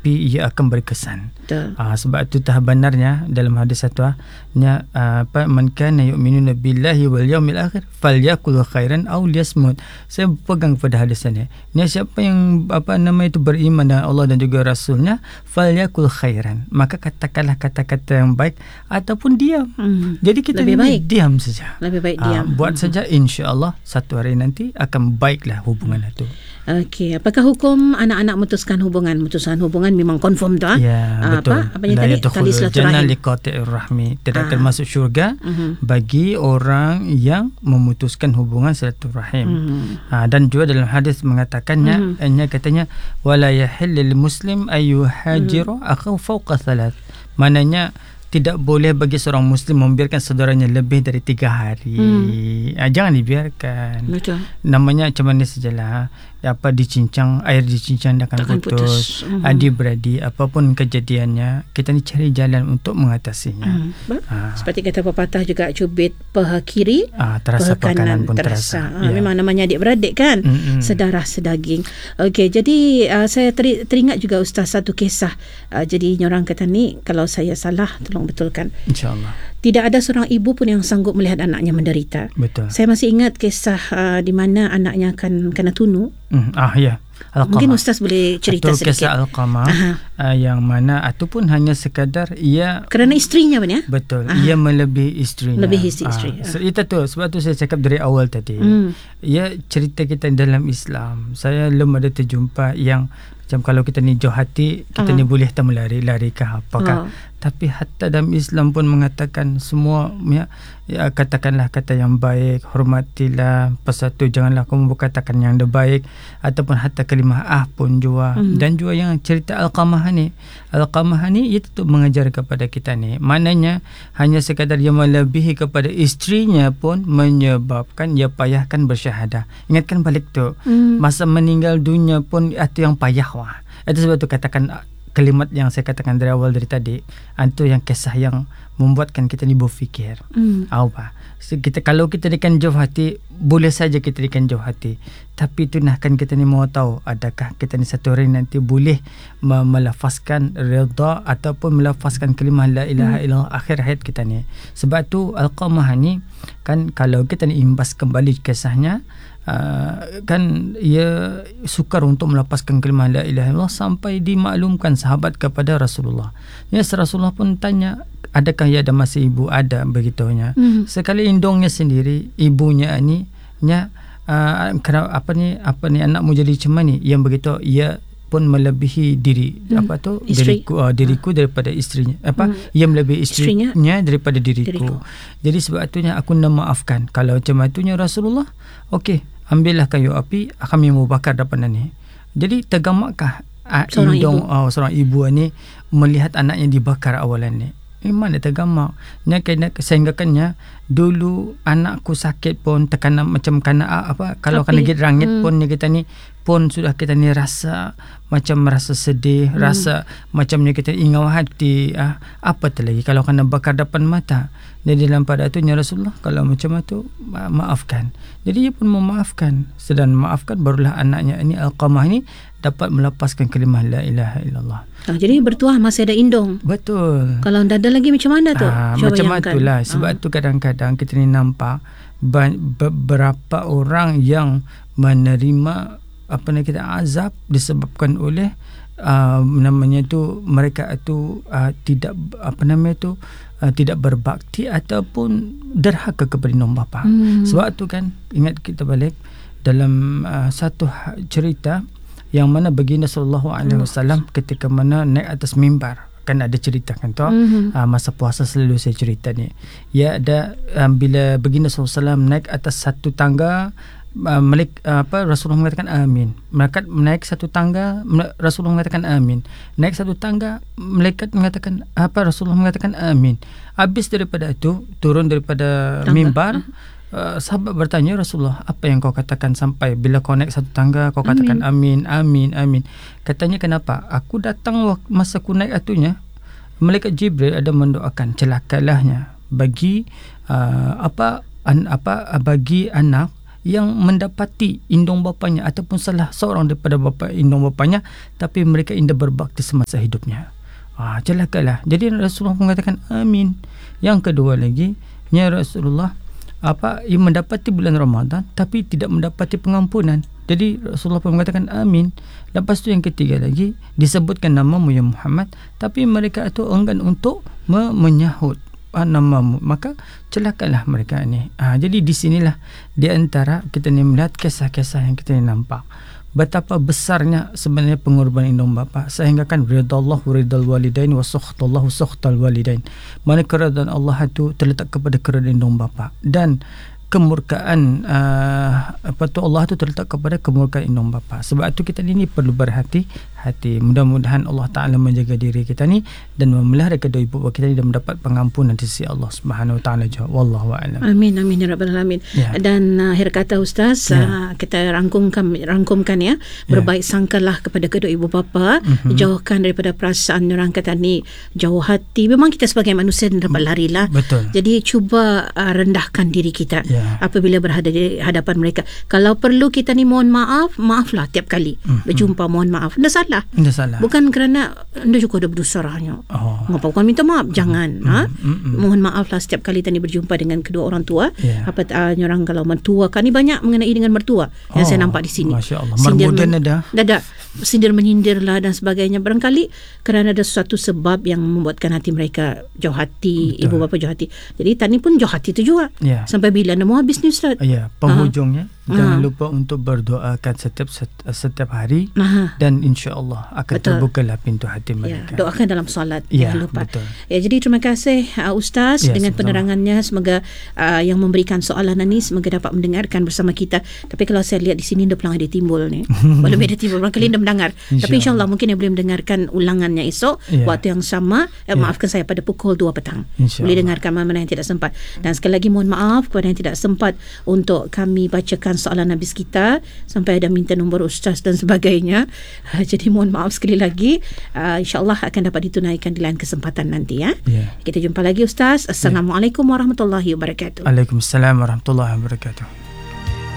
tapi ia akan berkesan. Sebab itu benarnya dalam hadis satu man kana yu'minu billahi wal yawmil akhir falyakul khairan aw liyasmut. Saya pegang pada hadis ini. Siapa yang beriman dengan Allah dan juga Rasulnya, falyakul khairan, maka katakanlah kata-kata yang baik ataupun diam. Jadi kita lebih baik diam saja. Lebih baik diam. Buat saja, insya-Allah satu hari nanti akan baiklah hubungan itu. Okey, apakah hukum anak-anak memutuskan hubungan memang confirm tu Ya, betul. Apa yang tadi tali silaturahmi tidak termasuk syurga bagi orang yang memutuskan hubungan silaturahim. Dan juga dalam hadis mengatakannya, katanya wala yahillu lil muslim ayyuhajiru akhahu fawqa thalath. Maknanya tidak boleh bagi seorang muslim membiarkan saudaranya lebih dari 3 hari. Jangan dibiarkan. Betul. Namanya macam mana sajalah. Dicincang, air dicincang dia akan putus. Adik-beradik, apapun kejadiannya, kita ni cari jalan untuk mengatasinya. Seperti kata pepatah juga, cubit paha kiri, terasa paha kanan pun terasa. Memang namanya adik-beradik kan, sedarah sedaging. Okey, jadi saya teringat juga Ustaz satu kisah. Jadi orang kata ni, kalau saya salah tolong betulkan. InsyaAllah. Tidak ada seorang ibu pun yang sanggup melihat anaknya menderita. Betul. Saya masih ingat kisah di mana anaknya akan kena tunu. Ya. Al-Qamah. Mungkin Ustaz boleh cerita sedikit. Kisah Al-Qamah yang mana ataupun hanya sekadar ia kerana isterinya pun ya. Betul. Ia melebihi isterinya. Melebihi isteri. Itu tu sebab tu saya cakap dari awal tadi. Ia cerita kita dalam Islam. Saya belum ada terjumpa yang macam kalau kita ni jauh hati, kita ni boleh tak melari ke apakah. Tapi hatta dalam Islam pun mengatakan semua katakanlah kata yang baik, hormatilah, persatu janganlah kamu berkatakan yang baik, ataupun hatta kalimah pun juga. Dan juga yang cerita Al-Qamah ni itu mengajar kepada kita ni, maknanya hanya sekadar dia melebihi kepada isterinya pun menyebabkan dia payahkan bersyahadah. Ingatkan balik tu, masa meninggal dunia pun itu yang payah. Itu sebab tu katakan kalimat yang saya katakan dari awal dari tadi, itu yang kisah yang membuatkan kita ni berfikir. Kalau kita dikan jauh hati, boleh saja kita dikan jauh hati, tapi itu kan kita ni mau tahu adakah kita ni satu hari nanti boleh melafazkan redha ataupun melafazkan kalimah la ilaha illallah akhir hayat kita ni. Sebab tu Al-Qamah ni kan, kalau kita ni imbas kembali kisahnya, kan ia sukar untuk melepaskan kalimah la ilaha illallah sampai dimaklumkan sahabat kepada Rasulullah. Rasulullah pun tanya, adakah ia ada masih ibu? Ada, begitunya. Sekali indongnya sendiri, ibunya ni apa ni anakmu jadi macam ni, yang begitu ia pun melebihi diriku daripada isterinya. Ia melebihi isterinya daripada diriku. Jadi sebab itunya aku nak maafkan. Kalau macam itunya Rasulullah, okey, ambillah kayu api, kami mau bakar depan ni. Jadi tergamakkah seorang ibu ni melihat anaknya dibakar awalan ni? Mana tergamak. Sehinggakannya dulu anakku sakit pun tekanan macam kalau kena gigit rangit pun kita ni pun sudah kita ni rasa macam rasa sedih, rasa macamnya kita ingau hati, apa lagi kalau kena bakar depan mata. Jadi dalam pada itu Rasulullah, kalau macam itu maafkan. Jadi dia pun memaafkan. Sedang memaafkan, barulah anaknya ini Al-Qamah ni dapat melepaskan kalimah la ilaha illallah. Jadi bertuah masih ada indong. Betul. Kalau tak ada lagi macam mana tu? Macam itulah. Sebab tu kadang-kadang kita ni nampak beberapa orang yang menerima azab disebabkan oleh mereka itu tidak berbakti ataupun derhaka kepada ibu bapa. Sebab tu kan, ingat kita balik dalam satu cerita yang mana baginda sallallahu alaihi wasallam ketika mana naik atas mimbar, kan ada cerita kan tu, masa puasa selalu saya cerita ni. Ada bila baginda sallallahu alaihi wasallam naik atas satu tangga, Rasulullah mengatakan amin. Malaikat naik satu tangga, Rasulullah mengatakan amin. Naik satu tangga, malaikat mengatakan Rasulullah mengatakan amin. Habis daripada itu turun daripada mimbar, sahabat bertanya, Rasulullah, apa yang kau katakan sampai bila kau naik satu tangga kau katakan amin, amin, amin? Katanya, kenapa? Aku datang masa aku naik atunya, malaikat Jibril ada mendoakan celakalahnya bagi bagi anak yang mendapati indung bapanya ataupun salah seorang daripada bapa indung bapanya, tapi mereka indah berbakti semasa hidupnya. Celakalah. Jadi Rasulullah mengatakan amin. Yang kedua lagi, ya Rasulullah, yang mendapati bulan Ramadan tapi tidak mendapati pengampunan. Jadi Rasulullah pun mengatakan amin. Lepas tu yang ketiga lagi, disebutkan namamu ya Muhammad, tapi mereka itu enggan untuk menyahut namamu, maka celakalah mereka ni. Jadi di sinilah di antara kita ni melihat kisah-kisah yang kita ni nampak betapa besarnya sebenarnya pengorbanan indung bapa, sehingga kan ridallahu ridal walidain wa sukhtallahu sukhtal walidain. Mana keredaan Allah itu terletak kepada keredaan indung bapa, dan kemurkaan Allah itu terletak kepada kemurkaan indung bapa. Sebab itu kita ni perlu berhati-hati. Mudah-mudahan Allah Ta'ala menjaga diri kita ni dan memelihara kedua ibu bapa kita ni dan mendapat pengampunan di sisi Allah Subhanahu Wa Ta'ala. Wallahu a'lam. Amin amin ya rabbal alamin. Dan akhir kata Ustaz, kita rangkumkan ya, berbaik sangkalah kepada kedua ibu bapa, jauhkan daripada perasaan orang kata ni jauh hati. Memang kita sebagai manusia dapat larilah. Betul. Jadi cuba rendahkan diri kita apabila berada di hadapan mereka. Kalau perlu kita ni mohon maaflah tiap kali berjumpa, mohon maaf. Anda salah. Bukan kerana anda juga ada berdosa hanya. Mengapa bukan minta maaf? Jangan. Mohon maaflah setiap kali kita ni berjumpa dengan kedua orang tua. Orang kalau mertua kan ni banyak mengenai dengan mertua yang saya nampak di sini. Masya-Allah. Marmudan ada. Sindir menyindirlah dan sebagainya. Barangkali kerana ada suatu sebab yang membuatkan hati mereka jauh hati. Betul. Ibu bapa jauh hati. Jadi tani pun jauh hati tu juga. Sampai bila anda mau habis ni Ustaz? Penghujungnya jangan lupa untuk berdoakan setiap hari, dan insya-Allah akan terbukalah pintu hati mereka. Doakan dalam solat, jangan lupa. Betul. Jadi terima kasih Ustaz dengan penerangannya. Semoga yang memberikan soalan ini semoga dapat mendengarkan bersama kita. Tapi kalau saya lihat di sini dah pelang ada timbul ni. Belum ada timbul, barangkali anda mendengar. Tapi insya-Allah mungkin yang boleh mendengarkan ulangannya esok waktu yang sama. Maafkan saya pada pukul 2 petang. Boleh dengarkan mana yang tidak sempat. Dan sekali lagi mohon maaf kepada yang tidak sempat untuk kami bacakan soalan habis kita, sampai ada minta nombor Ustaz dan sebagainya. Jadi mohon maaf sekali lagi. InsyaAllah akan dapat ditunaikan di lain kesempatan nanti ya. Kita jumpa lagi Ustaz. Assalamualaikum warahmatullahi wabarakatuh. Waalaikumsalam warahmatullahi wabarakatuh.